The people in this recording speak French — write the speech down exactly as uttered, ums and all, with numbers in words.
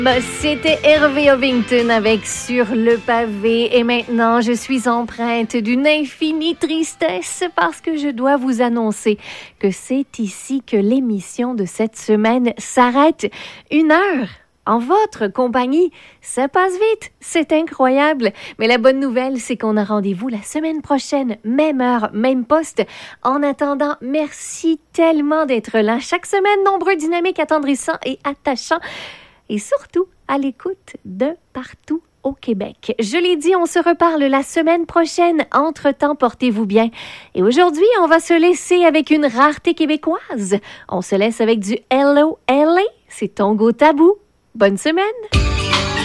Ben, c'était Hervé Ovington avec Sur le pavé et maintenant je suis empreinte d'une infinie tristesse parce que je dois vous annoncer que c'est ici que l'émission de cette semaine s'arrête. Une heure en votre compagnie, ça passe vite, c'est incroyable. Mais la bonne nouvelle, c'est qu'on a rendez-vous la semaine prochaine, même heure, même poste. En attendant, merci tellement d'être là chaque semaine, nombreux, dynamiques, attendrissants et attachants. Et surtout, à l'écoute de partout au Québec. Je l'ai dit, on se reparle la semaine prochaine. Entre-temps, portez-vous bien. Et aujourd'hui, on va se laisser avec une rareté québécoise. On se laisse avec du Hello L A. C'est Tongo Tabou. Bonne semaine!